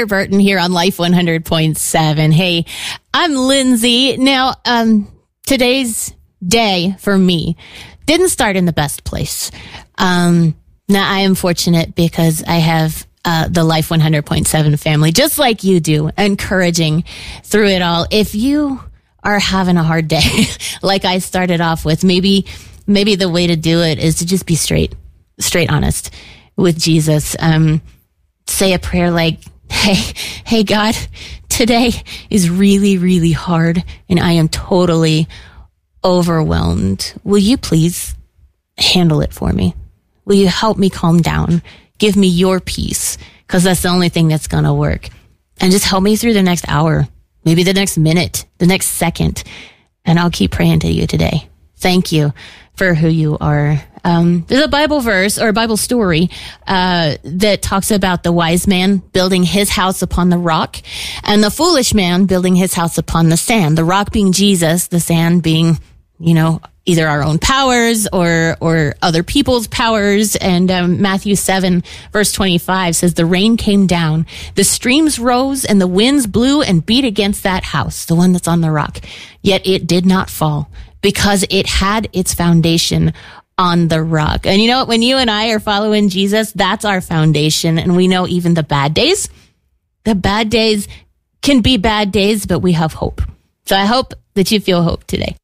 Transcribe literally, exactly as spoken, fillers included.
Heather Burton here on Life one hundred point seven. Hey, I'm Lindsay. Now, um, today's day for me didn't start in the best place. Um, now I am fortunate because I have uh, the Life one hundred point seven family, just like you do, encouraging through it all. If you are having a hard day, like I started off with, maybe, maybe the way to do it is to just be straight, straight honest with Jesus. Um, say a prayer like, Hey, hey God, today is really, really hard and I am totally overwhelmed. Will you please handle it for me? Will you help me calm down? Give me your peace, because that's the only thing that's going to work. And just help me through the next hour, maybe the next minute, the next second, and I'll keep praying to you today. Thank you for who you are. Um, there's a Bible verse or a Bible story uh, that talks about the wise man building his house upon the rock and the foolish man building his house upon the sand. The rock being Jesus, the sand being, you know, either our own powers or or other people's powers. And um, Matthew seven, verse twenty-five says, the rain came down, the streams rose, and the winds blew and beat against that house, the one that's on the rock. Yet it did not fall, because it had its foundation on the rock. And you know what? When you and I are following Jesus, that's our foundation. And we know even the bad days, the bad days can be bad days, but we have hope. So I hope that you feel hope today.